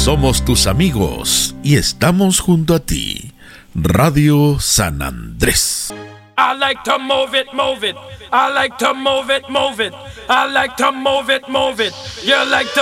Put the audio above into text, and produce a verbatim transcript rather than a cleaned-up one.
Somos tus amigos y estamos junto a ti. Radio San Andrés. I like to move it, move it. I like to move it, move it. I like to move it, move it. You like to